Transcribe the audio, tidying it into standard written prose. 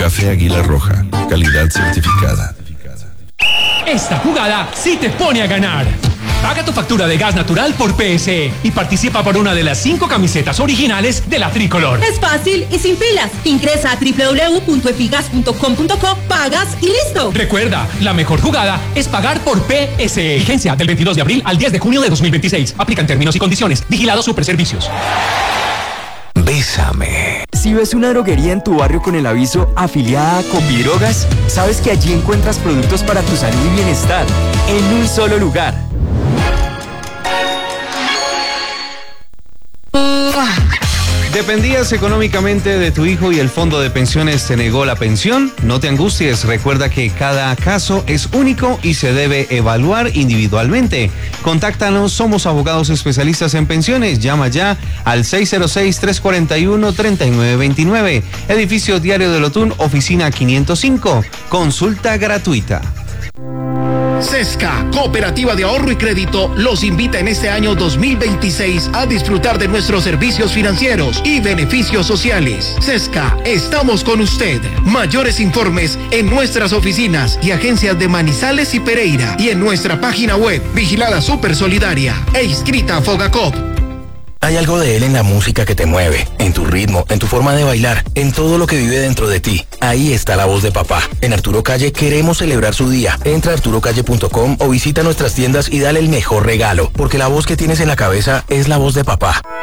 Café Águila Roja, calidad certificada. Esta jugada sí te pone a ganar. Paga tu factura de gas natural por PSE y participa por una de las 5 camisetas originales de la Tricolor. Es fácil y sin filas. Ingresa a www.efigas.com.co, pagas y listo. Recuerda, la mejor jugada es pagar por PSE. Vigencia del 22 de abril al 10 de junio de 2026. Aplican términos y condiciones. Vigilado Superservicios. Bésame. Si ves una droguería en tu barrio con el aviso afiliada a Copidrogas, sabes que allí encuentras productos para tu salud y bienestar en un solo lugar. ¿Dependías económicamente de tu hijo y el fondo de pensiones te negó la pensión? No te angusties, recuerda que cada caso es único y se debe evaluar individualmente. Contáctanos, somos abogados especialistas en pensiones. Llama ya al 606-341-3929. Edificio Diario del Otún, oficina 505. Consulta gratuita. Sesca, Cooperativa de Ahorro y Crédito, los invita en este año 2026 a disfrutar de nuestros servicios financieros y beneficios sociales. Sesca, estamos con usted. Mayores informes en nuestras oficinas y agencias de Manizales y Pereira y en nuestra página web, vigilada Super Solidaria e inscrita a Fogacop. Hay algo de él en la música que te mueve, en tu ritmo, en tu forma de bailar, en todo lo que vive dentro de ti. Ahí está la voz de papá. En Arturo Calle queremos celebrar su día. Entra a arturocalle.com o visita nuestras tiendas y dale el mejor regalo, porque la voz que tienes en la cabeza es la voz de papá.